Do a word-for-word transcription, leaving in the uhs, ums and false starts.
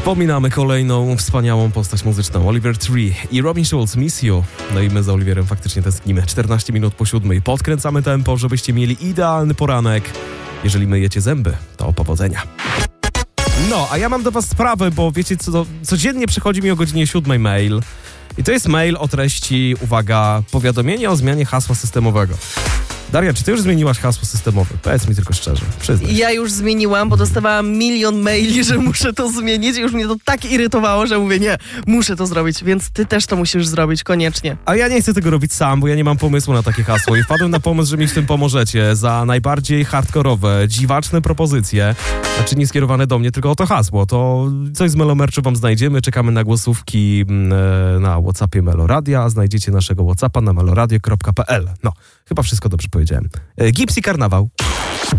Wspominamy kolejną wspaniałą postać muzyczną, Oliver Tree i Robin Schulz, Miss You. No i my z Oliverem faktycznie tęsknimy. czternaście minut po siódmej. Podkręcamy tempo, żebyście mieli idealny poranek. Jeżeli myjecie zęby, to powodzenia. No, a ja mam do was sprawę, bo wiecie co, codziennie przychodzi mi o godzinie siódmej mail. I to jest mail o treści, uwaga, powiadomienie o zmianie hasła systemowego. Daria, czy ty już zmieniłaś hasło systemowe? Powiedz mi tylko szczerze, przyznaj. Ja już zmieniłam, bo dostawałam milion maili, że muszę to zmienić. Już mnie to tak irytowało, że mówię, nie, muszę to zrobić, więc ty też to musisz zrobić, koniecznie. A ja nie chcę tego robić sam, bo ja nie mam pomysłu na takie hasło i wpadłem na pomysł, że mi w tym pomożecie. Za najbardziej hardkorowe, dziwaczne propozycje, znaczy nie skierowane do mnie, tylko o to hasło. To coś z Melomerchu wam znajdziemy, czekamy na głosówki e, na WhatsAppie Meloradia, a znajdziecie naszego WhatsAppa na meloradio kropka p l. No, chyba wszystko dobrze powiedziałem. E, Gips i Karnawał.